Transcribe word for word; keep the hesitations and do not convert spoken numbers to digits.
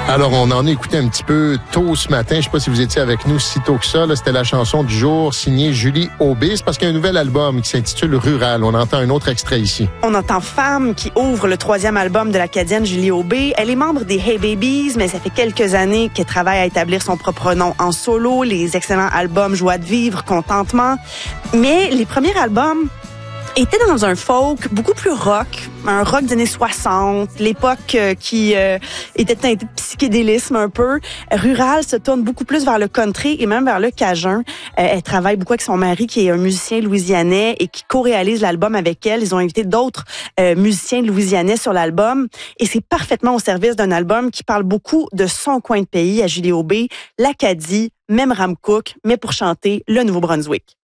Alors, on en a écouté un petit peu tôt ce matin. Je sais pas si vous étiez avec nous si tôt que ça. Là, c'était la chanson du jour signée Julie Aubé. C'est parce qu'il y a un nouvel album qui s'intitule Rural. On entend un autre extrait ici. On entend Femme qui ouvre le troisième album de l'Acadienne Julie Aubé. Elle est membre des Hey Babies, mais ça fait quelques années qu'elle travaille à établir son propre nom en solo. Les excellents albums Joie de vivre, Contentement. Mais les premiers albums était dans un folk beaucoup plus rock, un rock des années soixante, l'époque euh, qui euh, était teintée de psychédélisme un peu. Rural se tourne beaucoup plus vers le country et même vers le cajun. Euh, elle travaille beaucoup avec son mari qui est un musicien louisianais et qui co-réalise l'album avec elle. Ils ont invité d'autres euh, musiciens louisianais sur l'album et c'est parfaitement au service d'un album qui parle beaucoup de son coin de pays à Julie Aubé, l'Acadie, même Ramcook, mais pour chanter le Nouveau-Brunswick.